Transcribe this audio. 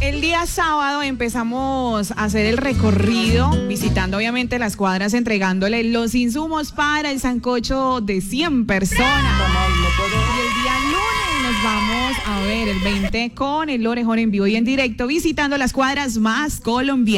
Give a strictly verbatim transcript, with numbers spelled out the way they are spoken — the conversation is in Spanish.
El día sábado empezamos a hacer el recorrido, visitando obviamente las cuadras, entregándole los insumos para el sancocho de cien personas. Y el día lunes nos vamos a ver el veinte con el Orejón en vivo y en directo, visitando las cuadras más colombianas.